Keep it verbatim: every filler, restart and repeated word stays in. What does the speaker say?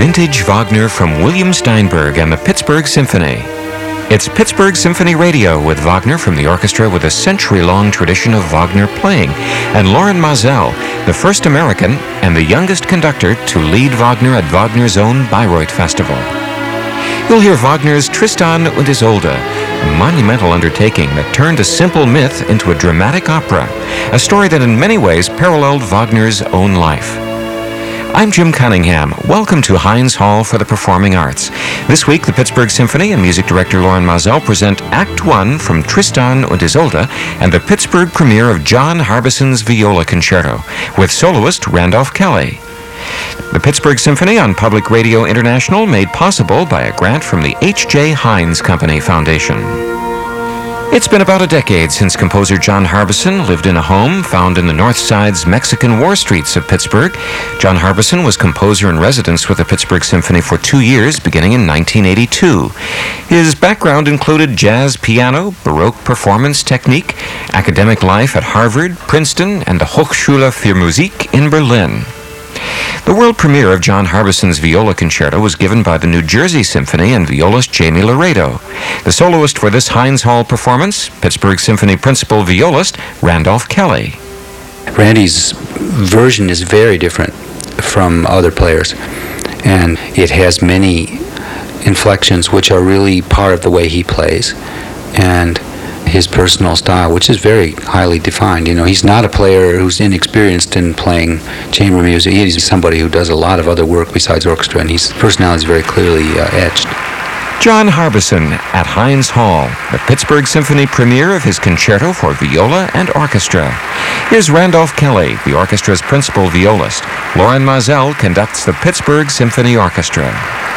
Vintage Wagner from William Steinberg and the Pittsburgh Symphony. It's Pittsburgh Symphony Radio with Wagner from the orchestra with a century-long tradition of Wagner playing, and Loren Maazel, the first American and the youngest conductor to lead Wagner at Wagner's own Bayreuth Festival. You'll hear Wagner's Tristan und Isolde, a monumental undertaking that turned a simple myth into a dramatic opera, a story that in many ways paralleled Wagner's own life. I'm Jim Cunningham. Welcome to Heinz Hall for the Performing Arts. This week, the Pittsburgh Symphony and music director Loren Maazel present Act One from Tristan und Isolde and the Pittsburgh premiere of John Harbison's Viola Concerto with soloist Randolph Kelly. The Pittsburgh Symphony on Public Radio International made possible by a grant from the H J Heinz Company Foundation. It's been about a decade since composer John Harbison lived in a home found in the North Side's Mexican War streets of Pittsburgh. John Harbison was composer in residence with the Pittsburgh Symphony for two years, beginning in nineteen eighty-two. His background included jazz piano, Baroque performance technique, academic life at Harvard, Princeton, and the Hochschule für Musik in Berlin. The world premiere of John Harbison's Viola Concerto was given by the New Jersey Symphony and violist Jamie Laredo. The soloist for this Heinz Hall performance, Pittsburgh Symphony principal violist Randolph Kelly. Randy's version is very different from other players, and it has many inflections which are really part of the way he plays, and his personal style, which is very highly defined. You know, he's not a player who's inexperienced in playing chamber music. He's somebody who does a lot of other work besides orchestra, and his personality is very clearly uh, etched. John Harbison at Heinz Hall, the Pittsburgh Symphony premiere of his concerto for viola and orchestra. Here's Randolph Kelly, the orchestra's principal violist. Loren Maazel conducts the Pittsburgh Symphony Orchestra.